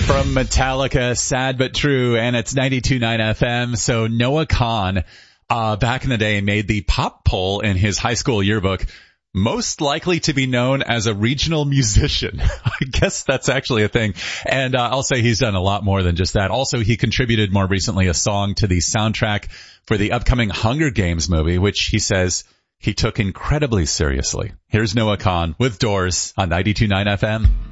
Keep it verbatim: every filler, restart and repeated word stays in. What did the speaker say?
From Metallica, Sad But True, and it's ninety-two point nine F M. So Noah Kahan, uh, back in the day made the pop poll in his high school yearbook, most likely to be known as a regional musician. I guess that's actually a thing. And uh, I'll say he's done a lot more than just that. Also, he contributed more recently a song to the soundtrack for the upcoming Hunger Games movie, which he says he took incredibly seriously. Here's Noah Kahan with Doors on ninety-two point nine F M.